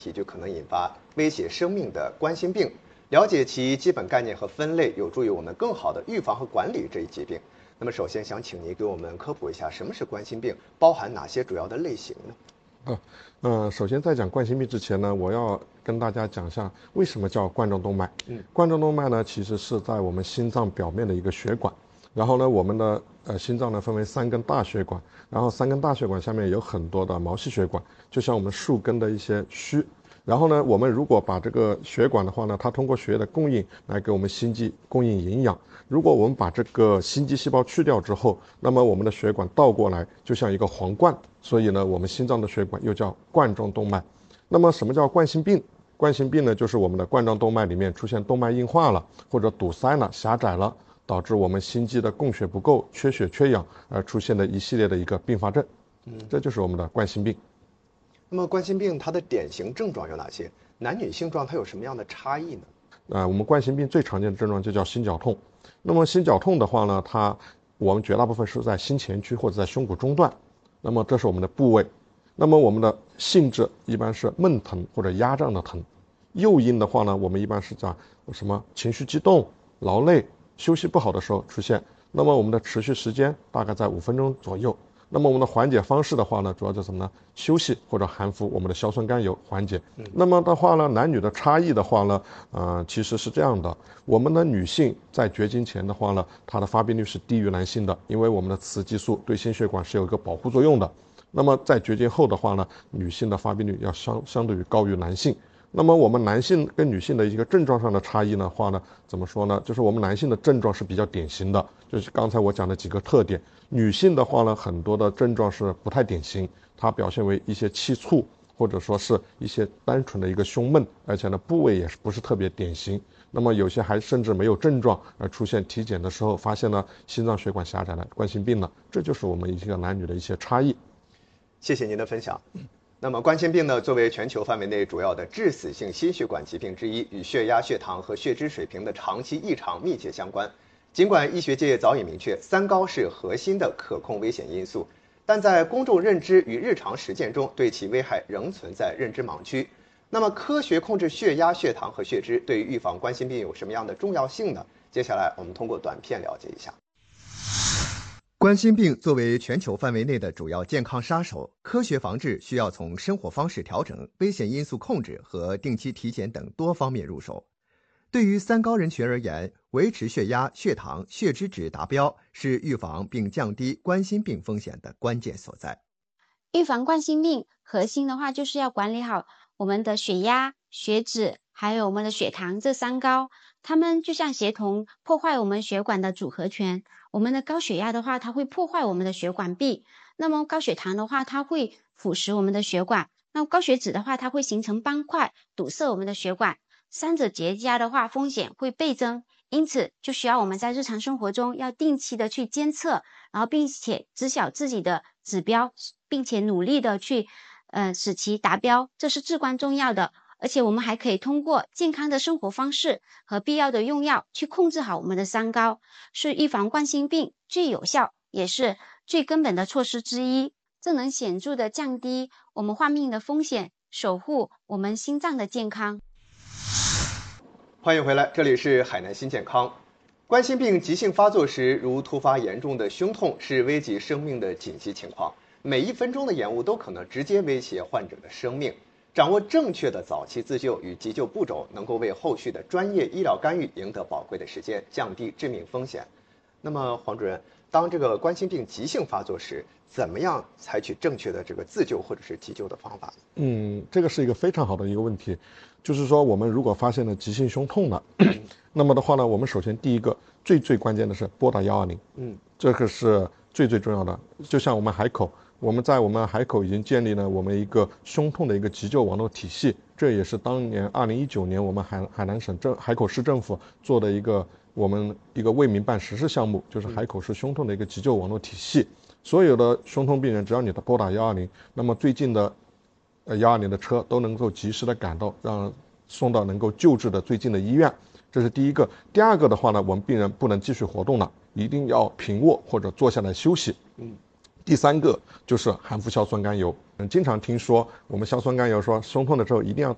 题就可能引发威胁生命的冠心病。了解其基本概念和分类，有助于我们更好的预防和管理这一疾病。那么，首先想请您给我们科普一下，什么是冠心病，包含哪些主要的类型呢？ 首先在讲冠心病之前呢，我要跟大家讲一下为什么叫冠状动脉。冠状动脉呢，其实是在我们心脏表面的一个血管。然后呢，我们的心脏呢分为3根大血管，然后3根大血管下面有很多的毛细血管，就像我们树根的一些须。然后呢，我们如果把这个血管的话呢，它通过血液的供应来给我们心肌供应营养。如果我们把这个心肌细胞去掉之后，那么我们的血管倒过来就像一个皇冠，所以呢，我们心脏的血管又叫冠状动脉。那么什么叫冠心病？冠心病呢，就是我们的冠状动脉里面出现动脉硬化了，或者堵塞了、狭窄了，导致我们心肌的供血不够、缺血缺氧而出现的一系列的一个并发症。这就是我们的冠心病。 那么冠心病它的典型症状有哪些？男女性状它有什么样的差异呢？ 我们冠心病最常见的症状就叫心绞痛。那么心绞痛的话呢，我们绝大部分是在心前区或者在胸骨中段。那么这是我们的部位。那么我们的性质一般是闷疼或者压胀的疼。诱因的话呢，我们一般是在情绪激动、劳累、休息不好的时候出现。那么我们的持续时间大概在5分钟左右。那么我们的缓解方式的话呢，主要就是什么呢？休息或者含服我们的硝酸甘油缓解。那么的话呢，男女的差异的话呢，其实是这样的。我们的女性在绝经前的话呢，她的发病率是低于男性的，因为我们的雌激素对心血管是有一个保护作用的。那么在绝经后的话呢，女性的发病率要相对于高于男性。那么我们男性跟女性的一个症状上的差异的话呢，怎么说呢？就是我们男性的症状是比较典型的，就是刚才我讲的几个特点。女性的话呢，很多的症状是不太典型，它表现为一些气促，或者说是一些单纯的一个胸闷，而且呢部位也不是特别典型。那么有些还甚至没有症状，而出现体检的时候发现了心脏血管狭窄了、冠心病了。这就是我们一个男女的一些差异。 谢谢您的分享。那么冠心病呢，作为全球范围内主要的致死性心血管疾病之一，与血压、血糖和血脂水平的长期异常密切相关。尽管医学界早已明确3高是核心的可控危险因素，但在公众认知与日常实践中，对其危害仍存在认知盲区。那么，科学控制血压、血糖和血脂对于预防冠心病有什么样的重要性呢？接下来我们通过短片了解一下。冠心病作为全球范围内的主要健康杀手，科学防治需要从生活方式调整、危险因素控制和定期体检等多方面入手。对于3高人群而言，维持血压、血糖、血脂值达标是预防并降低冠心病风险的关键所在。 预防冠心病核心的话，就是要管理好我们的血压、血脂还有我们的血糖这3高，它们就像协同破坏我们血管的组合拳。我们的高血压的话，它会破坏我们的血管壁；那么高血糖的话，它会腐蚀我们的血管；那高血脂的话，它会形成斑块，堵塞我们的血管。3者叠加的话，风险会倍增。因此，就需要我们在日常生活中要定期的去监测，然后并且知晓自己的指标，并且努力的去使其达标，这是至关重要的。而且我们还可以通过健康的生活方式和必要的用药去控制好我们的3高，是预防冠心病最有效也是最根本的措施之一。这能显著的降低我们患病的风险，守护我们心脏的健康。 欢迎回来，这里是海南新健康。冠心病急性发作时，如突发严重的胸痛，是危及生命的紧急情况，每1分钟的延误都可能直接威胁患者的生命。掌握正确的早期自救与急救步骤，能够为后续的专业医疗干预赢得宝贵的时间，降低致命风险。那么黄主任，当这个冠心病急性发作时，怎么样采取正确的这个自救或者是急救的方法？ 这个是一个非常好的一个问题。就是说我们如果发现了急性胸痛了，那么的话呢，我们首先第一个最关键的是拨打120。这个是最重要的。就像我们海口，我们在我们海口已经建立了我们一个胸痛的一个急救网络体系，这也是当年2019年我们海南省海口市政府做的我们一个为民办实施项目，就是海口市胸痛的一个急救网络体系。所有的胸痛病人，只要你拨打120，那么最近的120的车都能够及时的赶到，让送到能够救治的最近的医院。这是第一个。第二个的话呢，我们病人不能继续活动了，一定要平卧或者坐下来休息。第3个就是含服硝酸甘油。经常听说我们硝酸甘油说胸痛的时候一定要